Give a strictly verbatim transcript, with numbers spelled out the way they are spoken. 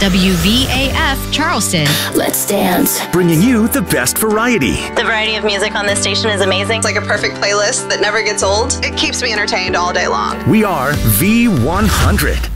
W V A F Charleston. Let's dance. Bringing you the best variety. The variety of music on this station is amazing. It's like a perfect playlist that never gets old. It keeps me entertained all day long. We are V one hundred.